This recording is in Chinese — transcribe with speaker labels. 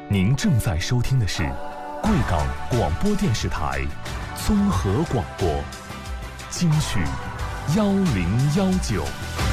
Speaker 1: 您正在收听的是贵港广播电视台综合广播，京剧1019。